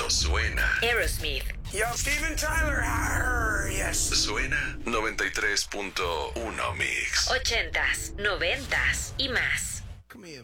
cuando suena. Aerosmith. Yo, Steven Tyler. Yes. Suena 93.1 Mix. 80s, 90s y más. Come here.